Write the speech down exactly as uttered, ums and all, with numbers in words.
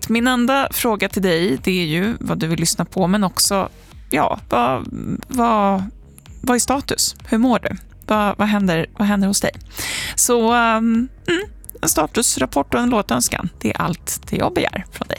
att min enda fråga till dig, det är ju vad du vill lyssna på, men också, ja, vad, vad, vad är status? Hur mår du? Vad, vad, händer, vad händer hos dig? Så um, mm, en statusrapport och en låtönskan, det är allt det jag begär från dig.